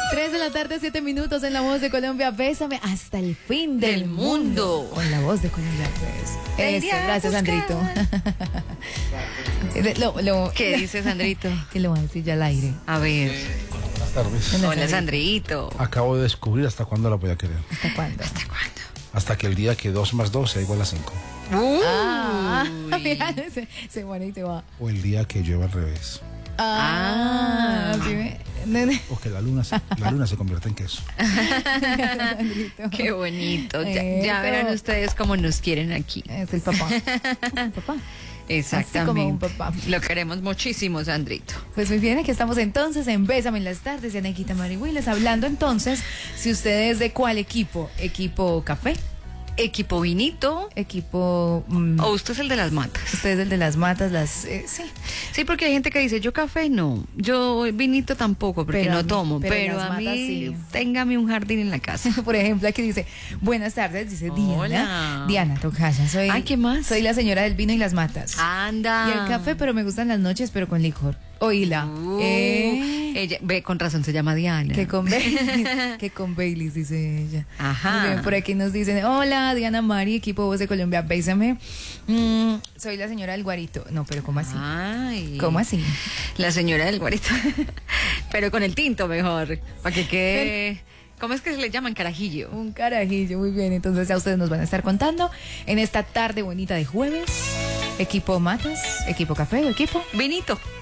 3 de la tarde, 7 minutos en La Voz de Colombia. Bésame hasta el fin del mundo. Con La Voz de Colombia, pues. Eso, gracias, Sandrito. ¿Qué dice Sandrito? Que lo voy a decir ya al aire. A ver. Buenas tardes. Hola, Sandrito. Acabo de descubrir hasta cuándo la voy a querer. ¿Hasta cuándo? ¿Hasta cuándo? Hasta que el día que 2 más 2 sea igual a 5. Mira, se muere y se va. O el día que llueva al revés. ¿Sí ve? O que la luna se convierta en queso. Qué bonito. Ya verán ustedes cómo nos quieren aquí. Es el papá. El papá. Exactamente. Así como un papá. Lo queremos muchísimo, Sandrito. Pues muy bien, aquí estamos entonces en Bésame en las tardes de Nequita Marihuiles, hablando entonces, si usted es de cuál equipo, equipo café, Equipo vinito. equipo... ¿O usted es el de las matas? usted es el de las matas, sí. Sí, porque hay gente que dice, yo café no, yo vinito tampoco, porque Pero a no mí- tomo, pero pero las a matas mí, sí. téngame un jardín en la casa. Por ejemplo, aquí dice, buenas tardes, dice Diana. Hola. Diana Tocaya, soy... Ay, ¿qué más? Soy la señora del vino y las matas. Anda. Y el café, pero me gustan las noches, pero con licor. Oíla. Ella, ve, con razón se llama Diana. Que con Baileys, dice ella. Ajá. Muy bien, por aquí nos dicen, hola, Diana Mari, equipo Voz de Colombia, bésame. Soy la señora del Guarito. No, pero ¿cómo así? Ay. ¿Cómo así? La señora del guarito. Pero con el tinto mejor. Para que quede. ¿Cómo es que se le llaman? Carajillo. Un carajillo, muy bien. Entonces ya ustedes nos van a estar contando en esta tarde bonita de jueves. Equipo Matas, equipo Café o equipo Vinito.